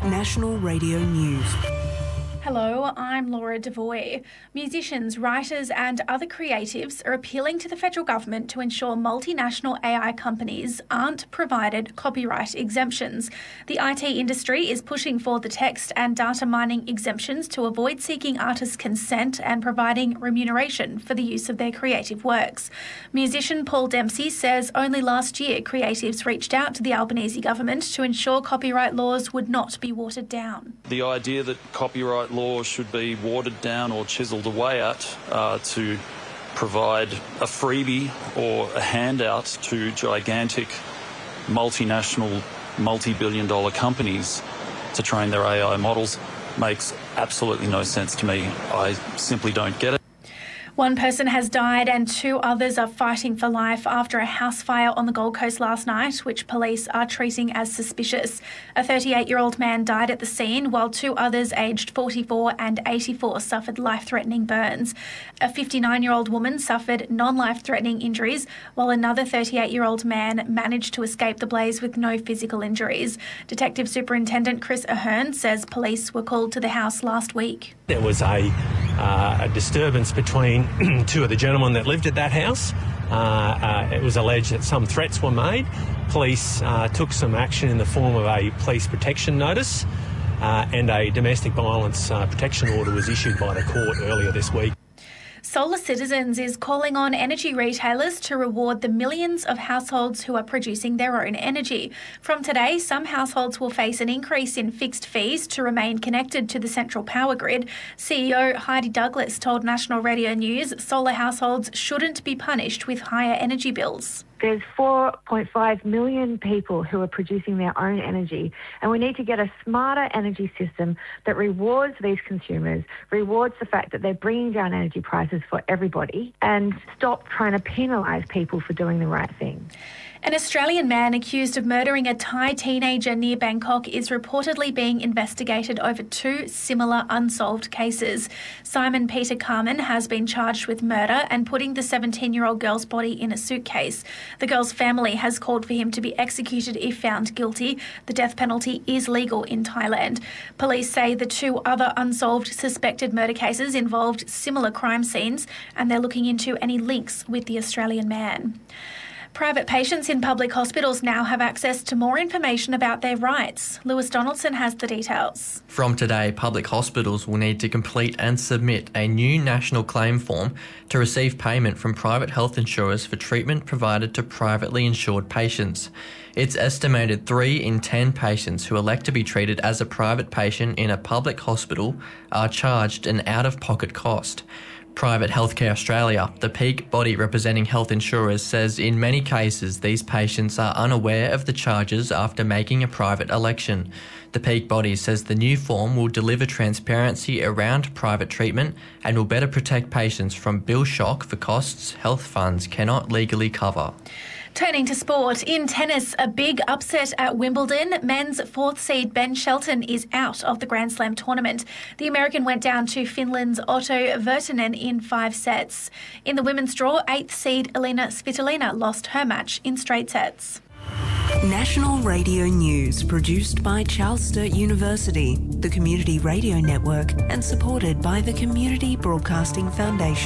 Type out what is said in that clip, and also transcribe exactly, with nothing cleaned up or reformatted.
National Radio News. Hello, I'm Laura Devoy. Musicians, writers and other creatives are appealing to the federal government to ensure multinational A I companies aren't provided copyright exemptions. The I T industry is pushing for the text and data mining exemptions to avoid seeking artists' consent and providing remuneration for the use of their creative works. Musician Paul Dempsey says only last year creatives reached out to the Albanese government to ensure copyright laws would not be watered down. The idea that copyright law should be watered down or chiselled away at uh, to provide a freebie or a handout to gigantic multinational, multi-billion dollar companies to train their A I models makes absolutely no sense to me. I simply don't get it. One person has died and two others are fighting for life after a house fire on the Gold Coast last night, which police are treating as suspicious. A thirty-eight-year-old man died at the scene, while two others aged forty-four and eighty-four suffered life-threatening burns. A fifty-nine-year-old woman suffered non-life-threatening injuries, while another thirty-eight-year-old man managed to escape the blaze with no physical injuries. Detective Superintendent Chris Ahern says police were called to the house last week. There was a, uh, a disturbance between two of the gentlemen that lived at that house. Uh, uh, it was alleged that some threats were made. Police uh, took some action in the form of a police protection notice uh, and a domestic violence uh, protection order was issued by the court earlier this week. Solar Citizens is calling on energy retailers to reward the millions of households who are producing their own energy. From today, some households will face an increase in fixed fees to remain connected to the central power grid. C E O Heidi Douglas told National Radio News solar households shouldn't be punished with higher energy bills. There's four point five million people who are producing their own energy, and we need to get a smarter energy system that rewards these consumers, rewards the fact that they're bringing down energy prices for everybody, and stop trying to penalise people for doing the right thing. An Australian man accused of murdering a Thai teenager near Bangkok is reportedly being investigated over two similar unsolved cases. Simon Peter Carmen has been charged with murder and putting the seventeen-year-old girl's body in a suitcase. The girl's family has called for him to be executed if found guilty. The death penalty is legal in Thailand. Police say the two other unsolved suspected murder cases involved similar crime scenes, and they're looking into any links with the Australian man. Private patients in public hospitals now have access to more information about their rights. Lewis Donaldson has the details. From today, public hospitals will need to complete and submit a new national claim form to receive payment from private health insurers for treatment provided to privately insured patients. It's estimated three in ten patients who elect to be treated as a private patient in a public hospital are charged an out-of-pocket cost. Private Healthcare Australia, the peak body representing health insurers, says in many cases these patients are unaware of the charges after making a private election. The peak body says the new form will deliver transparency around private treatment and will better protect patients from bill shock for costs health funds cannot legally cover. Turning to sport, in tennis, a big upset at Wimbledon. Men's fourth seed Ben Shelton is out of the Grand Slam tournament. The American went down to Finland's Otto Virtanen in five sets. In the women's draw, eighth seed Elina Svitolina lost her match in straight sets. National Radio News, produced by Charles Sturt University, the Community Radio Network, and supported by the Community Broadcasting Foundation.